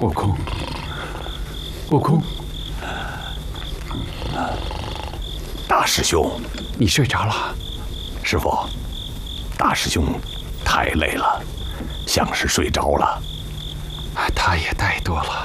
悟空，悟空， 大师兄， 你睡着了？ 师傅，大师兄太累了，像是睡着了。 他也怠惰了。